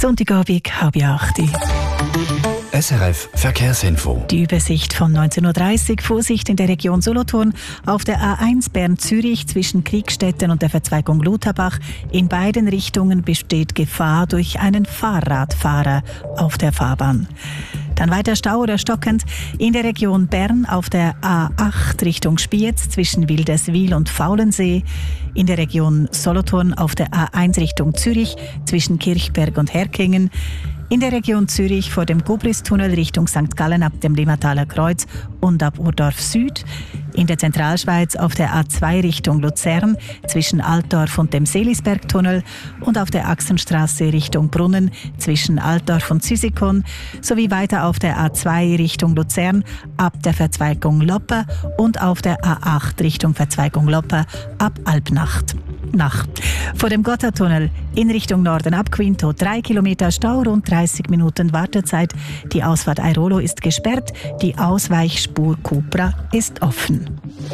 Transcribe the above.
Sonntagabend, 7:30. SRF Verkehrsinfo. Die Übersicht von 19:30 Uhr. Vorsicht in der Region Solothurn auf der A1 Bern-Zürich zwischen Kriegstetten und der Verzweigung Lutherbach. In beiden Richtungen besteht Gefahr durch einen Fahrradfahrer auf der Fahrbahn. Dann weiter Stau oder stockend in der Region Bern auf der A8 Richtung Spiez zwischen Wilderswil und Faulensee. In der Region Solothurn auf der A1 Richtung Zürich zwischen Kirchberg und Herkingen. In der Region Zürich vor dem Gubristunnel Richtung St. Gallen ab dem Limmataler Kreuz und ab Urdorf Süd. In der Zentralschweiz auf der A2 Richtung Luzern zwischen Altdorf und dem Seelisbergtunnel und auf der Achsenstraße Richtung Brunnen zwischen Altdorf und Züsikon sowie weiter auf der A2 Richtung Luzern ab der Verzweigung Loppe und auf der A8 Richtung Verzweigung Loppe ab Alpnacht. Vor dem Gotthardtunnel in Richtung Norden ab Quinto 3 Kilometer Stau, rund 30 Minuten Wartezeit. Die Ausfahrt Airolo ist gesperrt, die Ausweichspur Cupra ist offen.